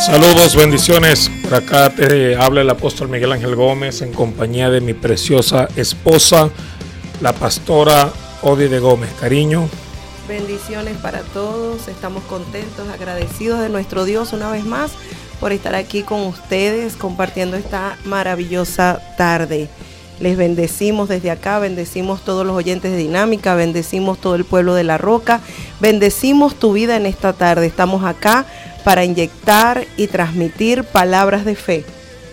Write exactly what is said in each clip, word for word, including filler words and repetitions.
Saludos, bendiciones. Por acá te habla el apóstol Miguel Ángel Gómez en compañía de mi preciosa esposa, la pastora Odi de Gómez. Cariño. Bendiciones para todos. Estamos contentos, agradecidos de nuestro Dios una vez más por estar aquí con ustedes compartiendo esta maravillosa tarde. Les bendecimos desde acá, bendecimos todos los oyentes de Dinámica, bendecimos todo el pueblo de La Roca, bendecimos tu vida en esta tarde. Estamos acá para inyectar y transmitir palabras de fe.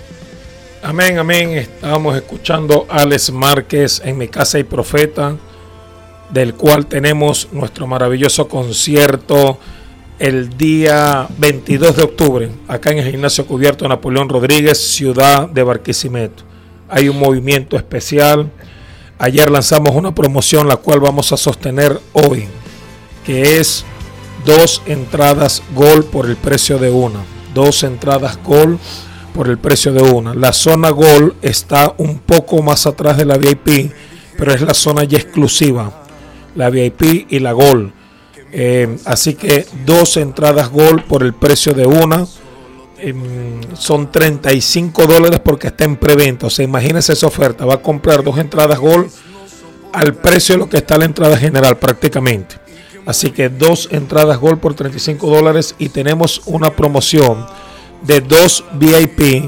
Amén, amén. Estamos escuchando a Alex Márquez en Mi Casa y Profeta, del cual tenemos nuestro maravilloso concierto el día veintidós de octubre, acá en el Gimnasio Cubierto Napoleón Rodríguez, ciudad de Barquisimeto. Hay un movimiento especial. Ayer lanzamos una promoción, la cual vamos a sostener hoy, que es dos entradas Gold por el precio de una. Dos entradas Gold por el precio de una. La zona Gold está un poco más atrás de la V I P, pero es la zona ya exclusiva, la V I P y la Gold. Eh, así que dos entradas Gold por el precio de una. Eh, son treinta y cinco dólares porque está en preventa. O sea, imagínense esa oferta. Va a comprar dos entradas Gold al precio de lo que está la entrada general prácticamente. Así que dos entradas Gold por treinta y cinco dólares, y tenemos una promoción de dos V I P.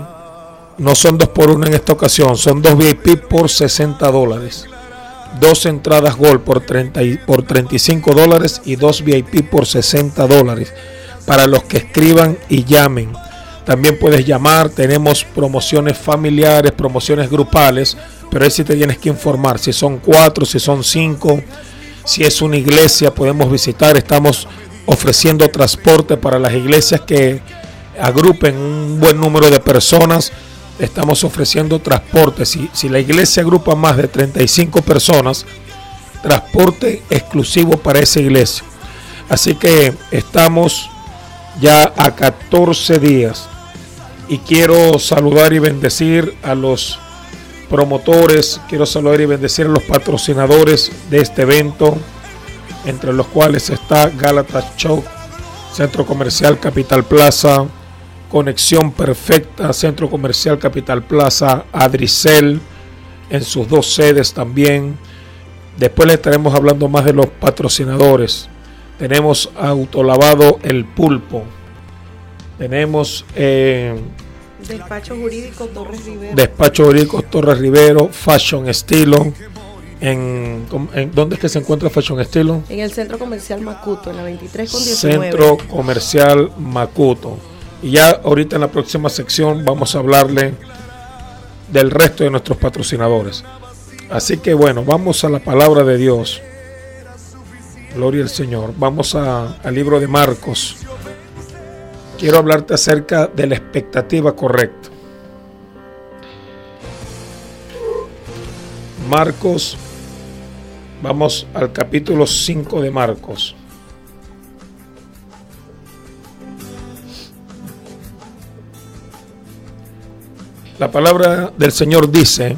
No son dos por uno en esta ocasión, son dos V I P por sesenta dólares. Dos entradas Gold por, treinta, por treinta y cinco dólares y dos V I P por sesenta dólares para los que escriban y llamen. También puedes llamar, tenemos promociones familiares, promociones grupales, pero ahí sí te tienes que informar si son cuatro, si son cinco. Si es una iglesia, podemos visitar. Estamos ofreciendo transporte para las iglesias que agrupen un buen número de personas. Estamos ofreciendo transporte. Si, si la iglesia agrupa más de treinta y cinco personas, transporte exclusivo para esa iglesia. Así que estamos ya a catorce días. Y quiero saludar y bendecir a los promotores, quiero saludar y bendecir a los patrocinadores de este evento, entre los cuales está Gálatas Shop, Centro Comercial Capital Plaza, Conexión Perfecta, Centro Comercial Capital Plaza, Adricel, en sus dos sedes también. Después les estaremos hablando más de los patrocinadores. Tenemos Autolavado El Pulpo, tenemos eh, Despacho Jurídico Torres Rivero. Despacho Jurídico Torres Rivero, Fashion Estilo. En, en, ¿Dónde es que se encuentra Fashion Estilo? En el Centro Comercial Macuto, en la veintitrés con diecinueve. Centro Comercial Macuto. Y ya ahorita en la próxima sección vamos a hablarle del resto de nuestros patrocinadores. Así que bueno, vamos a la palabra de Dios. Gloria al Señor. Vamos a, al libro de Marcos. Quiero hablarte acerca de la expectativa correcta. Marcos, vamos al capítulo cinco de Marcos. La palabra del Señor dice,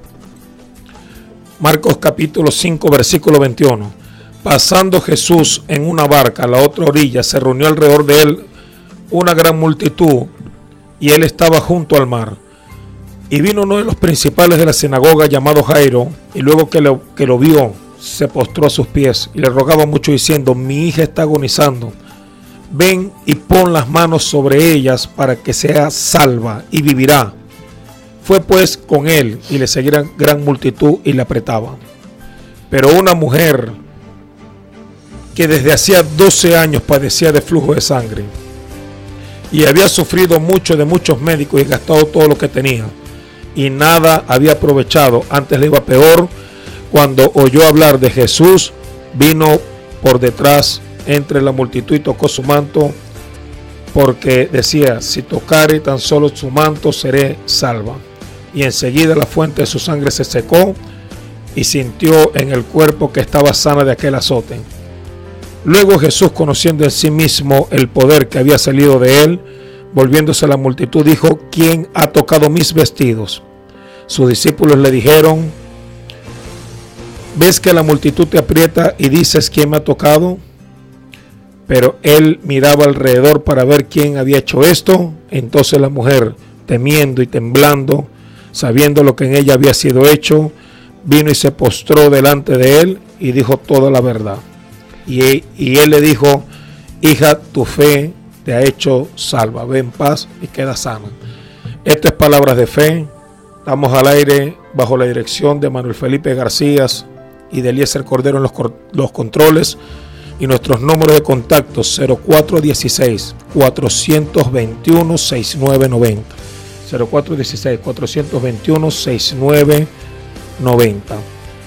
Marcos capítulo cinco, versículo veintiuno. Pasando Jesús en una barca a la otra orilla, se reunió alrededor de él una gran multitud, y él estaba junto al mar. Y vino uno de los principales de la sinagoga, llamado Jairo, y luego que lo, que lo vio, se postró a sus pies y le rogaba mucho, diciendo: mi hija está agonizando, ven y pon las manos sobre ellas para que sea salva y vivirá. Fue pues con él, y le seguía gran multitud y le apretaban. Pero una mujer que desde hacía doce años padecía de flujo de sangre, y había sufrido mucho de muchos médicos y gastado todo lo que tenía, y nada había aprovechado, antes le iba peor, cuando oyó hablar de Jesús, vino por detrás entre la multitud y tocó su manto, porque decía: si tocare tan solo su manto, seré salva. Y enseguida la fuente de su sangre se secó, y sintió en el cuerpo que estaba sana de aquel azote. Luego Jesús, conociendo en sí mismo el poder que había salido de él, volviéndose a la multitud, dijo: ¿quién ha tocado mis vestidos? Sus discípulos le dijeron: ¿ves que la multitud te aprieta y dices: ¿quién me ha tocado? Pero él miraba alrededor para ver quién había hecho esto. Entonces la mujer, temiendo y temblando, sabiendo lo que en ella había sido hecho, vino y se postró delante de él y dijo toda la verdad. Y, y él le dijo: hija, tu fe te ha hecho salva, ve en paz y queda sana. Esto es Palabras de Fe. Estamos al aire bajo la dirección de Manuel Felipe García y de Eliezer Cordero en los, los controles. Y nuestros números de contacto: cero cuatro uno seis, cuatro dos uno, seis nueve nueve cero, cero cuatro uno seis, cuatro dos uno, seis nueve nueve cero.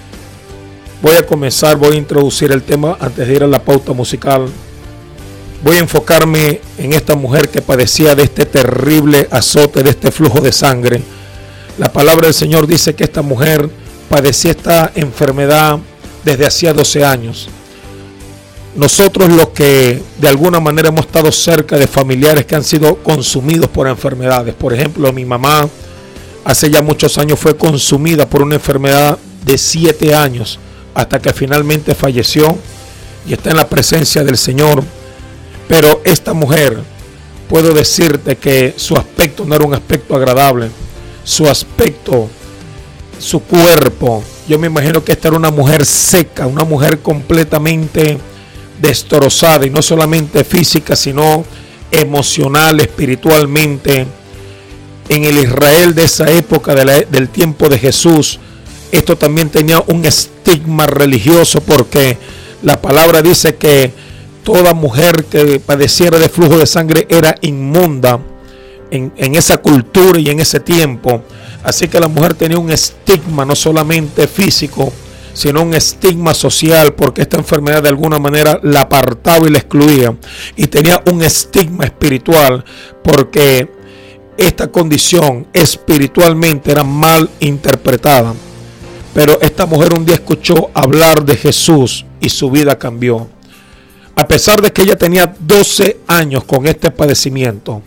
Voy a comenzar, voy a introducir el tema antes de ir a la pauta musical. Voy a enfocarme en esta mujer que padecía de este terrible azote, de este flujo de sangre. La palabra del Señor dice que esta mujer padecía esta enfermedad desde hacía doce años. Nosotros, los que de alguna manera hemos estado cerca de familiares que han sido consumidos por enfermedades, por ejemplo, mi mamá hace ya muchos años fue consumida por una enfermedad de siete años hasta que finalmente falleció y está en la presencia del Señor. Pero esta mujer, puedo decirte que su aspecto no era un aspecto agradable, su aspecto, su cuerpo, yo me imagino que esta era una mujer seca, una mujer completamente destrozada, y no solamente física, sino emocional, espiritualmente. En el Israel de esa época, de la, del tiempo de Jesús, esto también tenía un estigma religioso, porque la palabra dice que toda mujer que padeciera de flujo de sangre era inmunda en, en esa cultura y en ese tiempo. Así que la mujer tenía un estigma no solamente físico, sino un estigma social, porque esta enfermedad de alguna manera la apartaba y la excluía. Y tenía un estigma espiritual, porque esta condición espiritualmente era mal interpretada. Pero esta mujer un día escuchó hablar de Jesús y su vida cambió. A pesar de que ella tenía doce años con este padecimiento,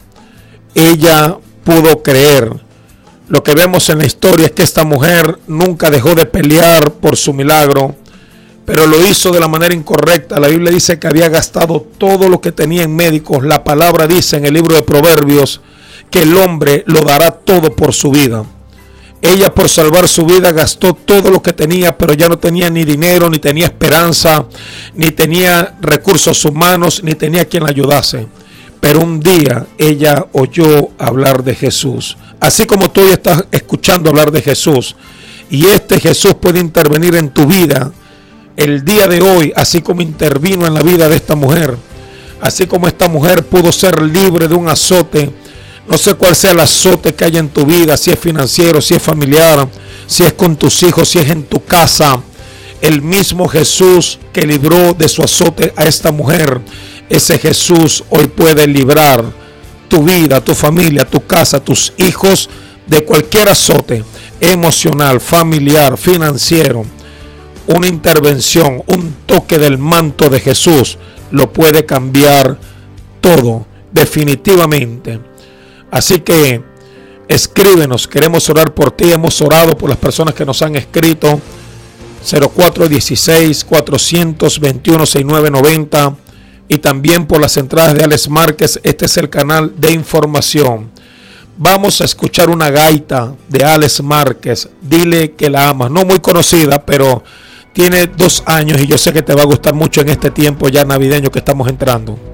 ella pudo creer. Lo que vemos en la historia es que esta mujer nunca dejó de pelear por su milagro, pero lo hizo de la manera incorrecta. La Biblia dice que había gastado todo lo que tenía en médicos. La palabra dice en el libro de Proverbios que el hombre lo dará todo por su vida. Ella, por salvar su vida, gastó todo lo que tenía, pero ya no tenía ni dinero, ni tenía esperanza, ni tenía recursos humanos, ni tenía quien la ayudase. Pero un día ella oyó hablar de Jesús. Así como tú estás escuchando hablar de Jesús, y este Jesús puede intervenir en tu vida el día de hoy, así como intervino en la vida de esta mujer. Así como esta mujer pudo ser libre de un azote. No sé cuál sea el azote que hay en tu vida, si es financiero, si es familiar, si es con tus hijos, si es en tu casa. El mismo Jesús que libró de su azote a esta mujer, ese Jesús hoy puede librar tu vida, tu familia, tu casa, tus hijos de cualquier azote emocional, familiar, financiero. Una intervención, un toque del manto de Jesús lo puede cambiar todo, definitivamente. Así que escríbenos, queremos orar por ti. Hemos orado por las personas que nos han escrito. Cero cuatro uno seis, cuatro dos uno, seis nueve nueve cero. Y también por las entradas de Alex Márquez. Este es el canal de información. Vamos a escuchar una gaita de Alex Márquez. Dile que la amas. No muy conocida, pero tiene dos años y yo sé que te va a gustar mucho en este tiempo ya navideño que estamos entrando.